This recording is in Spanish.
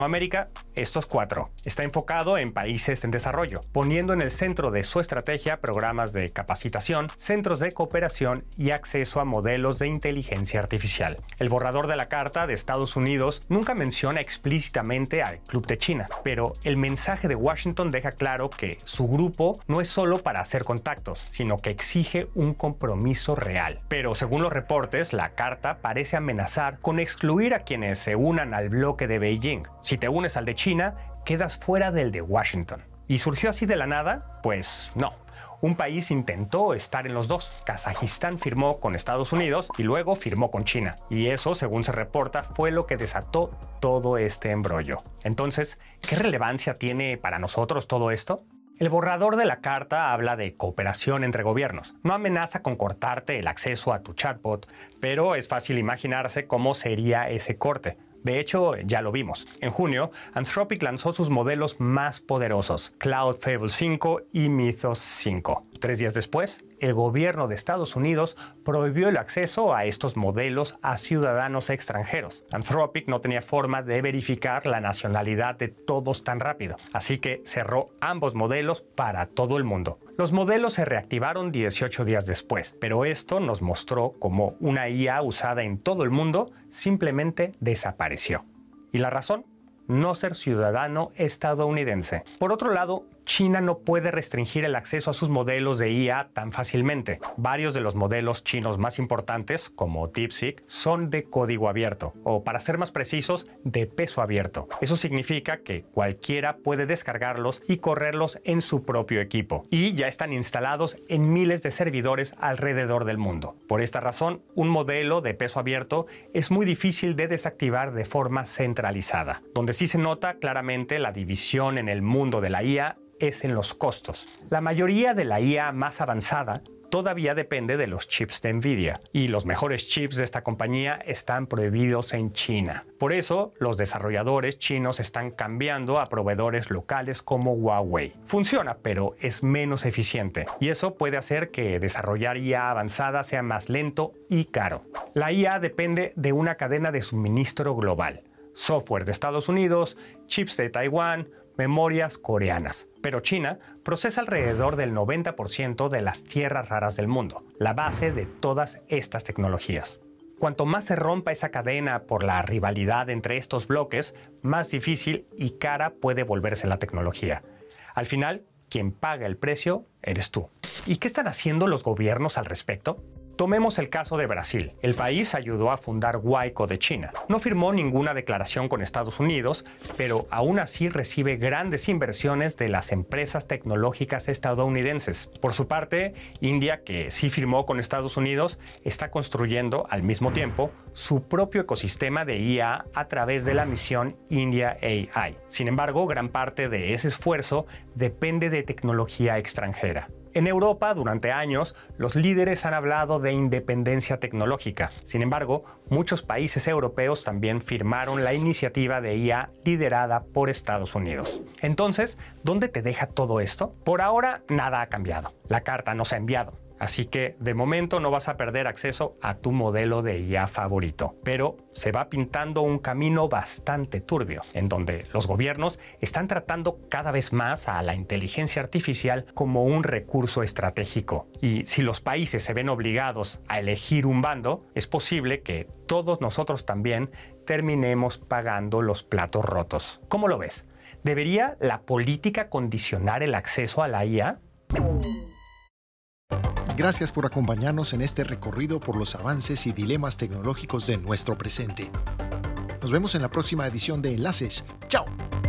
América, estos 4. Está enfocado en países en desarrollo, poniendo en el centro de su estrategia programas de capacitación, centros de cooperación y acceso a modelos de inteligencia artificial. El borrador de la Carta de Estados Unidos nunca menciona explícitamente al Club de China, pero el mensaje de Washington deja claro que su grupo no es solo para hacer contactos, sino que exige un compromiso real. Pero según los reportes, la Carta parece amenazar con excluir a quienes se unan al bloque de Beijing. Si te unes al de China, quedas fuera del de Washington. ¿Y surgió así de la nada? Pues no. Un país intentó estar en los dos. Kazajistán firmó con Estados Unidos y luego firmó con China. Y eso, según se reporta, fue lo que desató todo este embrollo. Entonces, ¿qué relevancia tiene para nosotros todo esto? El borrador de la Carta habla de cooperación entre gobiernos. No amenaza con cortarte el acceso a tu chatbot, pero es fácil imaginarse cómo sería ese corte. De hecho, ya lo vimos. En junio, Anthropic lanzó sus modelos más poderosos, Claude Fable 5 y Mythos 5. 3 días después, el gobierno de Estados Unidos prohibió el acceso a estos modelos a ciudadanos extranjeros. Anthropic no tenía forma de verificar la nacionalidad de todos tan rápido, así que cerró ambos modelos para todo el mundo. Los modelos se reactivaron 18 días después, pero esto nos mostró cómo una IA usada en todo el mundo simplemente desapareció. ¿Y la razón? No ser ciudadano estadounidense. Por otro lado, China no puede restringir el acceso a sus modelos de IA tan fácilmente. Varios de los modelos chinos más importantes, como DeepSeek, son de código abierto, o para ser más precisos, de peso abierto. Eso significa que cualquiera puede descargarlos y correrlos en su propio equipo. Y ya están instalados en miles de servidores alrededor del mundo. Por esta razón, un modelo de peso abierto es muy difícil de desactivar de forma centralizada. Donde sí se nota claramente la división en el mundo de la IA es en los costos. La mayoría de la IA más avanzada todavía depende de los chips de Nvidia, y los mejores chips de esta compañía están prohibidos en China. Por eso, los desarrolladores chinos están cambiando a proveedores locales como Huawei. Funciona, pero es menos eficiente, y eso puede hacer que desarrollar IA avanzada sea más lento y caro. La IA depende de una cadena de suministro global. Software de Estados Unidos, chips de Taiwán, memorias coreanas. Pero China procesa alrededor del 90% de las tierras raras del mundo, la base de todas estas tecnologías. Cuanto más se rompa esa cadena por la rivalidad entre estos bloques, más difícil y cara puede volverse la tecnología. Al final, quien paga el precio eres tú. ¿Y qué están haciendo los gobiernos al respecto? Tomemos el caso de Brasil. El país ayudó a fundar Waico de China. No firmó ninguna declaración con Estados Unidos, pero aún así recibe grandes inversiones de las empresas tecnológicas estadounidenses. Por su parte, India, que sí firmó con Estados Unidos, está construyendo al mismo tiempo su propio ecosistema de IA a través de la misión India AI. Sin embargo, gran parte de ese esfuerzo depende de tecnología extranjera. En Europa, durante años, los líderes han hablado de independencia tecnológica. Sin embargo, muchos países europeos también firmaron la iniciativa de IA liderada por Estados Unidos. Entonces, ¿dónde te deja todo esto? Por ahora, nada ha cambiado. La carta no se ha enviado. Así que de momento no vas a perder acceso a tu modelo de IA favorito. Pero se va pintando un camino bastante turbio, en donde los gobiernos están tratando cada vez más a la inteligencia artificial como un recurso estratégico. Y si los países se ven obligados a elegir un bando, es posible que todos nosotros también terminemos pagando los platos rotos. ¿Cómo lo ves? ¿Debería la política condicionar el acceso a la IA? Gracias por acompañarnos en este recorrido por los avances y dilemas tecnológicos de nuestro presente. Nos vemos en la próxima edición de Enlaces. ¡Chao!